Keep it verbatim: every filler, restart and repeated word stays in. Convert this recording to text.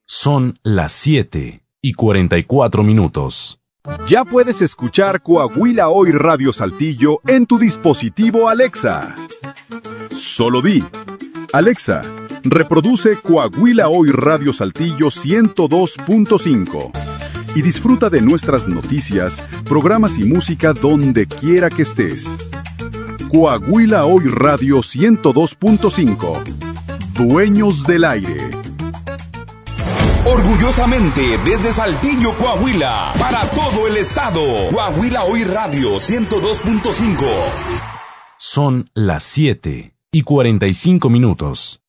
Son las siete y cuarenta y cuatro minutos. Ya puedes escuchar Coahuila Hoy Radio Saltillo en tu dispositivo Alexa. Solo di: Alexa, reproduce Coahuila Hoy Radio Saltillo ciento dos punto cinco y disfruta de nuestras noticias, programas y música donde quiera que estés. Coahuila Hoy Radio ciento dos punto cinco. Dueños del aire. Orgullosamente desde Saltillo, Coahuila, para todo el estado. Coahuila Hoy Radio ciento dos punto cinco. Son las siete y cuarenta y cinco minutos.